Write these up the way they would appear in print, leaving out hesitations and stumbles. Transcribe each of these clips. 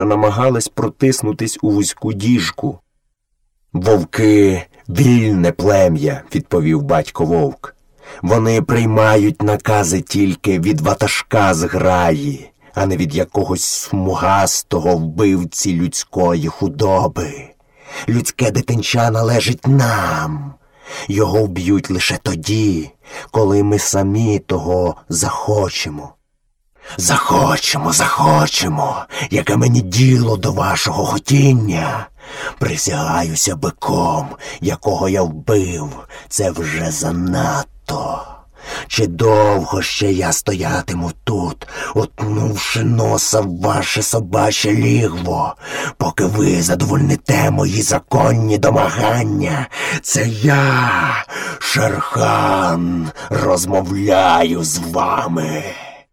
а намагались протиснутись у вузьку діжку. «Вовки – вільне плем'я», – відповів батько вовк. «Вони приймають накази тільки від ватажка зграї, а не від якогось смугастого вбивці людської худоби. Людське дитинча належить нам. Його вб'ють лише тоді, коли ми самі того захочемо». Захочемо, яке мені діло до вашого хотіння. Присягаюся биком, якого я вбив, це вже занадто. Чи довго ще я стоятиму тут, утнувши носа в ваше собаче лігво, поки ви задовольните мої законні домагання? Це я, Шер-хан, розмовляю з вами.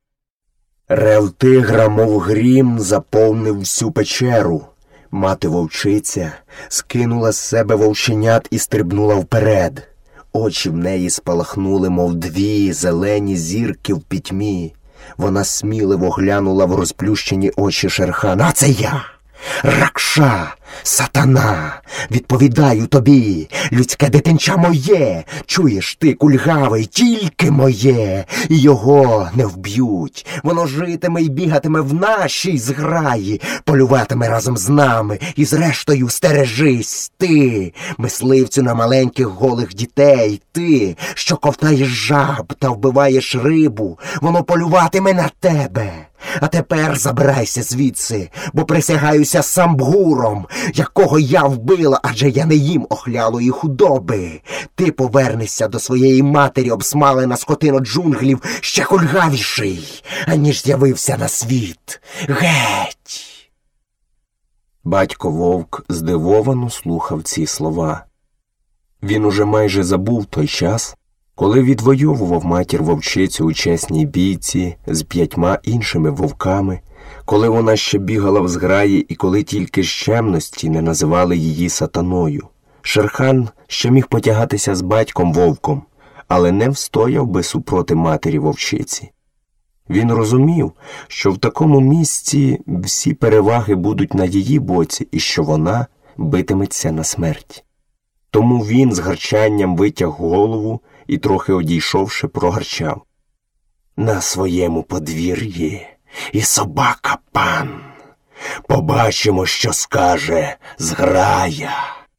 Рев тигра, мов грім, заповнив всю печеру. Мати-вовчиця скинула з себе вовченят і стрибнула вперед. Очі в неї спалахнули, мов дві зелені зірки в пітьмі. Вона сміливо глянула в розплющені очі Шер-хана. «А це я! Ракша! Сатана! Відповідаю тобі! Людське дитинча моє! Чуєш ти, кульгавий, тільки моє! І його не вб'ють! Воно житиме і бігатиме в нашій зграї, полюватиме разом з нами, і зрештою стережись! Ти, мисливцю на маленьких голих дітей! Ти, що ковтаєш жаб та вбиваєш рибу! Воно полюватиме на тебе! А тепер забирайся звідси, бо присягаюся Самбгуром, якого я вбила, адже я не їм охлялої худоби. Ти повернешся до своєї матері, обсмалена скотино джунглів, ще кульгавіший, аніж з'явився на світ. Геть!» Батько вовк здивовано слухав ці слова. Він уже майже забув той час, коли відвоював матір-вовчицю у чесній бійці з 5 іншими вовками, коли вона ще бігала в зграї і коли тільки з чемності не називали її сатаною. Шер-хан ще міг потягатися з батьком вовком, але не встояв би супроти матері-вовчиці. Він розумів, що в такому місці всі переваги будуть на її боці і що вона битиметься на смерть. Тому він з гарчанням витяг голову і, трохи одійшовши, прогарчав: «На своєму подвір'ї і собака пан. Побачимо, що скаже зграя.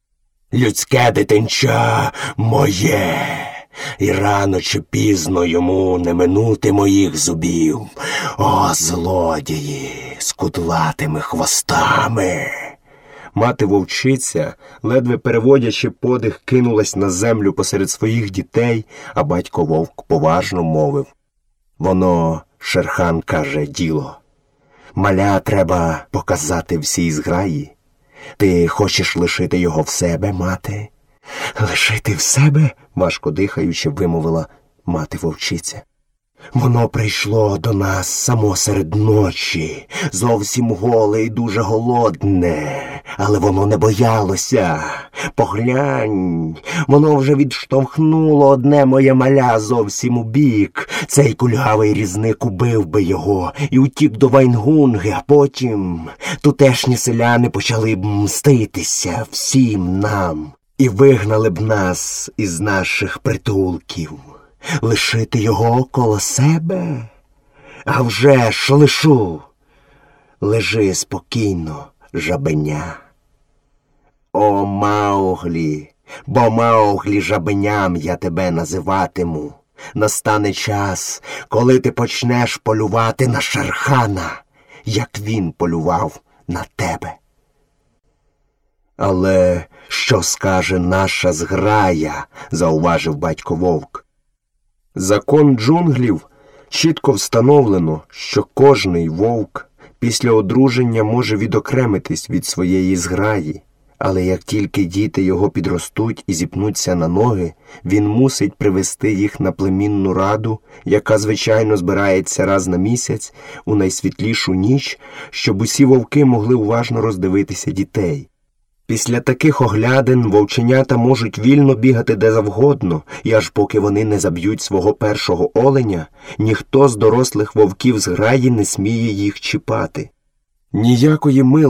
Людське дитинча моє, і рано чи пізно йому не минути моїх зубів. О, злодії з кудлатими хвостами!» Мати-вовчиця, ледве переводячи подих, кинулась на землю посеред своїх дітей, а батько вовк поважно мовив: «Воно, Шер-хан каже, діло. Маля треба показати всій зграї. Ти хочеш лишити його в себе, мати?» «Лишити в себе?» – важко дихаючи, вимовила мати-вовчиця. «Воно прийшло до нас само серед ночі, зовсім голе і дуже голодне, але воно не боялося. Поглянь, воно вже відштовхнуло одне моє маля зовсім у бік. Цей кульгавий різник убив би його і утік до Вайнгунги, а потім тутешні селяни почали б мститися всім нам і вигнали б нас із наших притулків. Лишити його коло себе? А вже ж лишу. Лежи спокійно, жабеня». «О, Мауглі, бо Мауглі жабеням я тебе називатиму. Настане час, коли ти почнеш полювати на Шер-хана, як він полював на тебе». «Але що скаже наша зграя?» – зауважив батько вовк. «Закон джунглів чітко встановлено, що кожний вовк після одруження може відокремитись від своєї зграї, але як тільки діти його підростуть і зіпнуться на ноги, він мусить привести їх на племінну раду, яка, звичайно, збирається раз на місяць у найсвітлішу ніч, щоб усі вовки могли уважно роздивитися дітей. Після таких оглядин вовченята можуть вільно бігати де завгодно, і аж поки вони не заб'ють свого першого оленя, ніхто з дорослих вовків зграї не сміє їх чіпати. Ніякої